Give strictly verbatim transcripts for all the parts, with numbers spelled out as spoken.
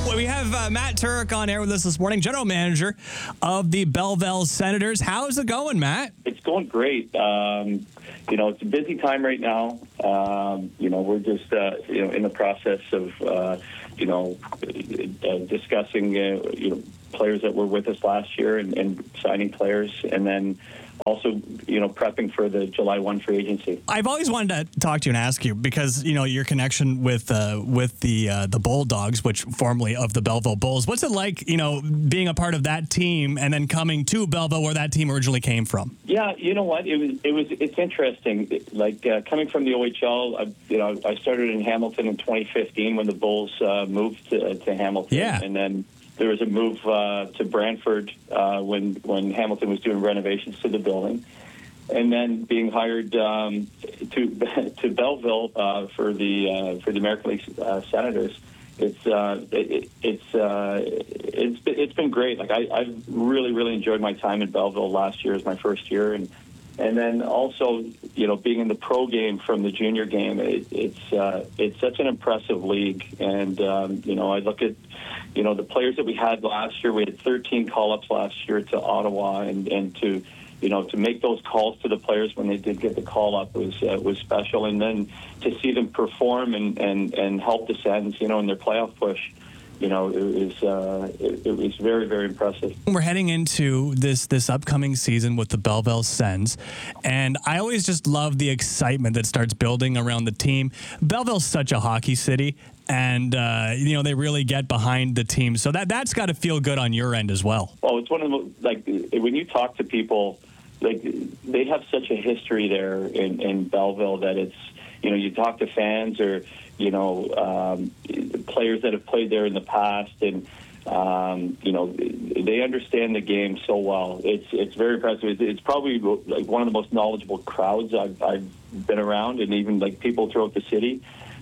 We have uh, Matt Turek on air with us this morning, general manager of the Belleville Senators. How's it going, Matt? It's going great. Um, you know, it's a busy time right now. Um, you know, we're just, uh, you know, in the process of, uh, you know, uh, discussing, uh, you know, players that were with us last year and, and signing players, and then also, you know, prepping for the July first free agency. I've always wanted to talk to you and ask you because, you know, your connection with uh, with the uh, the Bulldogs, which formerly of the Belleville Bulls. What's it like, you know, being a part of that team and then coming to Belleville where that team originally came from? Yeah, you know what? It was it was it's interesting. Like uh, coming from the O H L, I, you know, I started in Hamilton in twenty fifteen when the Bulls uh, moved to, to Hamilton, yeah, and then there was a move uh, to Brantford uh, when when Hamilton was doing renovations to the building, and then being hired um, to to Belleville uh, for the uh, for the American League uh, Senators. It's uh, it, it's uh, it's it's been great. Like I, I've really really enjoyed my time in Belleville. Last year is my first year, and and then also you know being in the pro game from the junior game. It, it's uh, it's such an impressive league, and um, you know I look at. You know, the players that we had last year, we had thirteen call-ups last year to Ottawa, and, and to, you know, to make those calls to the players when they did get the call-up was uh, was special. And then to see them perform and, and, and help the Sens, you know, in their playoff push, you know, it was uh, it, it was very, very impressive. We're heading into this this upcoming season with the Belleville Sens, and I always just love the excitement that starts building around the team. Belleville's such a hockey city, and uh, you know they really get behind the team, so that that's got to feel good on your end as well. Well, it's one of the like when you talk to people, like they have such a history there in, in Belleville that it's you know you talk to fans or. You know, um, players that have played there in the past, and um, you know, they understand the game so well. It's it's very impressive. It's probably like one of the most knowledgeable crowds I've, I've been around, and even like people throughout the city.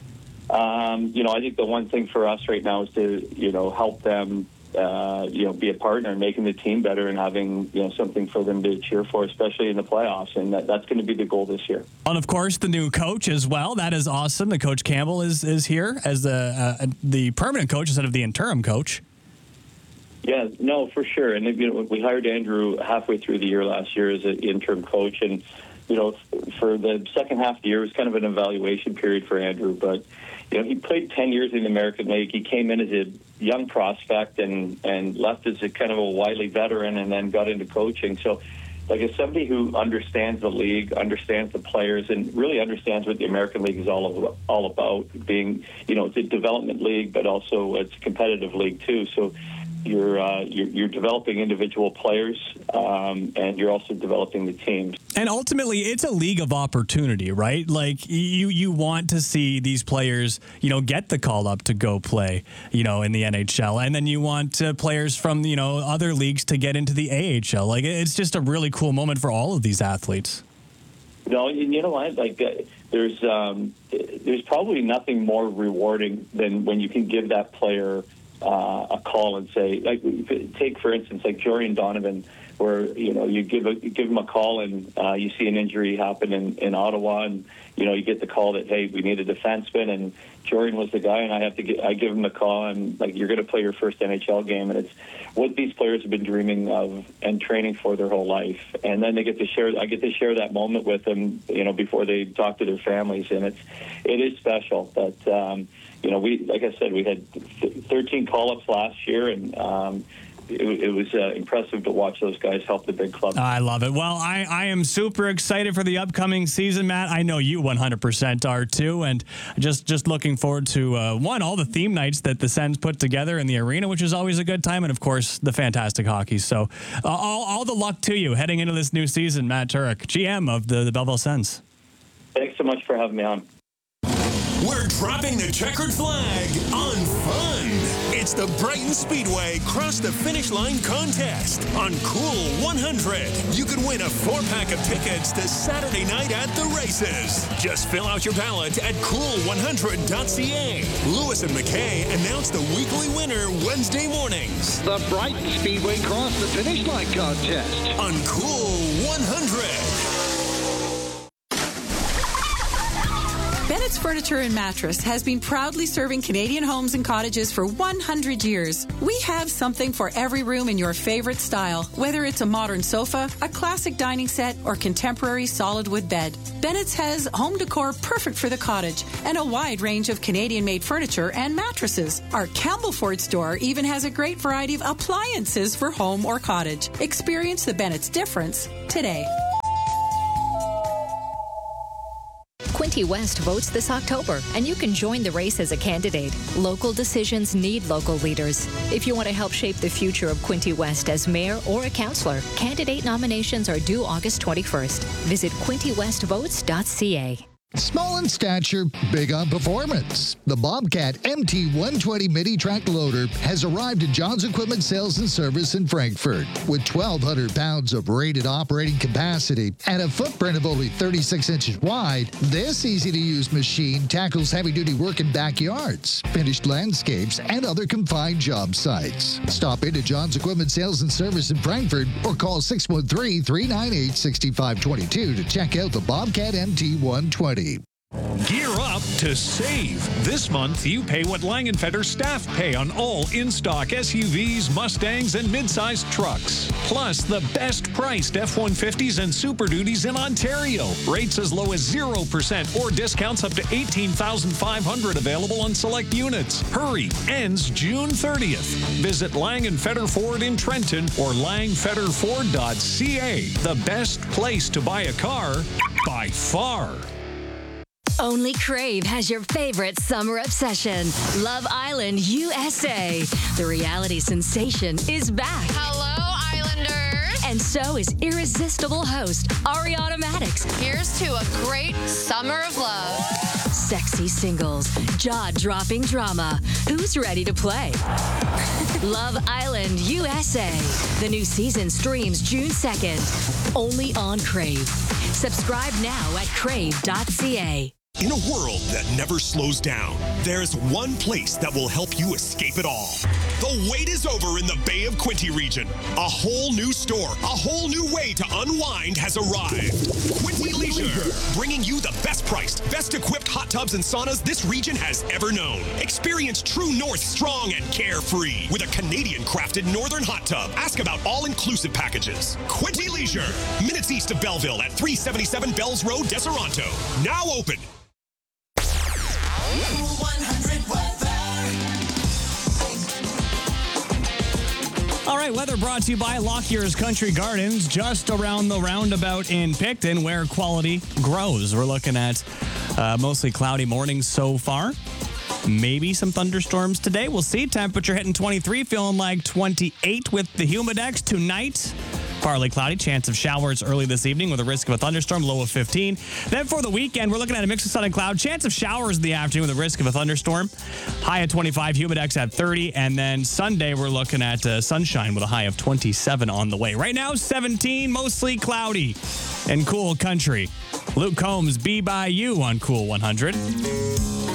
Um, you know, I think the one thing for us right now is to you know help them. Uh, you know, be a partner in making the team better and having, you know, something for them to cheer for, especially in the playoffs. And that, that's going to be the goal this year. And, of course, the new coach as well. That is awesome. The Coach Campbell is, is here as the uh, the permanent coach instead of the interim coach. Yeah, no, for sure. And, you know, we hired Andrew halfway through the year last year as an interim coach. And, you know, for the second half of the year, it was kind of an evaluation period for Andrew. But, you know, he played ten years in the American League. He came in as a young prospect and, and left as a kind of a wily veteran and then got into coaching. So, like, as somebody who understands the league, understands the players, and really understands what the American League is all, all about, being, you know, it's a development league, but also it's a competitive league, too. So, You're, uh, you're you're developing individual players, um, and you're also developing the teams. And ultimately, it's a league of opportunity, right? Like you you want to see these players, you know, get the call up to go play, you know, in the N H L, and then you want uh, players from you know other leagues to get into the A H L. Like it's just a really cool moment for all of these athletes. No, you know what? Like uh, there's um, there's probably nothing more rewarding than when you can give that player. Uh, a call and say, like, take for instance, like Jorian Donovan, where you know you give a, you give him a call and uh, you see an injury happen in, in Ottawa, and you know you get the call that hey, we need a defenseman, and Jorian was the guy, and I have to get, I give him the call, and like you're going to play your first N H L game, and it's what these players have been dreaming of and training for their whole life, and then they get to share. I get to share that moment with them, you know, before they talk to their families, and it's it is special. But um, you know, we like I said, we had thirteen call-ups last year, and um, it, it was uh, impressive to watch those guys help the big club. I love it. Well, I, I am super excited for the upcoming season, Matt. I know you one hundred percent are too, and just just looking forward to uh, one all the theme nights that the Sens put together in the arena, which is always a good time, and of course the fantastic hockey. So uh, all all the luck to you heading into this new season, Matt Turek, G M of the, the Belleville Sens. Thanks so much for having me on. We're dropping the checkered flag on fun. It's the Brighton Speedway Cross the Finish Line contest on Cool one hundred. You can win a four-pack of tickets to Saturday night at the races. Just fill out your ballot at cool one hundred dot c a. Lewis and McKay announce the weekly winner Wednesday mornings. The Brighton Speedway Cross the Finish Line contest on Cool one hundred. Bennett's Bennett's Furniture and Mattress has been proudly serving Canadian homes and cottages for one hundred years. We have something for every room in your favorite style, whether it's a modern sofa, a classic dining set, or contemporary solid wood bed. Bennett's has home decor perfect for the cottage and a wide range of Canadian-made furniture and mattresses. Our Campbellford store even has a great variety of appliances for home or cottage. Experience the Bennett's difference today. Quinte West votes this October, and you can join the race as a candidate. Local decisions need local leaders. If you want to help shape the future of Quinte West as mayor or a councillor, candidate nominations are due August twenty-first. Visit quinte west votes dot c a. Small in stature, big on performance. The Bobcat M T one twenty mini track loader has arrived at John's Equipment Sales and Service in Frankfurt. With twelve hundred pounds of rated operating capacity and a footprint of only thirty-six inches wide, this easy-to-use machine tackles heavy-duty work in backyards, finished landscapes, and other confined job sites. Stop into John's Equipment Sales and Service in Frankfurt or call six one three, three nine eight, six five two two to check out the Bobcat M T one twenty. Gear up to save. This month, you pay what Langenfetter staff pay on all in-stock S U Vs, Mustangs, and mid-sized trucks. Plus, the best-priced F one fifties and Super Duties in Ontario. Rates as low as zero percent or discounts up to eighteen thousand five hundred dollars available on select units. Hurry! Ends June thirtieth. Visit Langenfetter Ford in Trenton or langfetter ford dot c a. The best place to buy a car by far. Only Crave has your favorite summer obsession. Love Island U S A. The reality sensation is back. Hello, Islanders. And so is irresistible host Ariana Maddox. Here's to a great summer of love. Sexy singles, jaw-dropping drama. Who's ready to play? Love Island U S A. The new season streams June second. Only on Crave. Subscribe now at crave dot c a. In a world that never slows down, there's one place that will help you escape it all. The wait is over in the Bay of Quinte region. A whole new store, a whole new way to unwind has arrived. Quinte Leisure, bringing you the best priced, best equipped hot tubs and saunas this region has ever known. Experience true North strong and carefree with a Canadian crafted Northern hot tub. Ask about all-inclusive packages. Quinte Leisure, minutes east of Belleville at three seventy-seven Bells Road, Deseronto. Now open. All right, weather brought to you by Lockyer's Country Gardens, just around the roundabout in Picton, where quality grows. We're looking at uh, mostly cloudy mornings so far. Maybe some thunderstorms today. We'll see. Temperature hitting twenty-three, feeling like twenty-eight with the Humidex tonight. Partly cloudy, chance of showers early this evening with a risk of a thunderstorm, low of fifteen. Then for the weekend, we're looking at a mix of sun and cloud, chance of showers in the afternoon with a risk of a thunderstorm. High at twenty-five, Humidex at thirty, and then Sunday we're looking at uh, sunshine with a high of twenty-seven on the way. Right now, seventeen, mostly cloudy and cool country. Luke Combs, Be By You on Cool one hundred.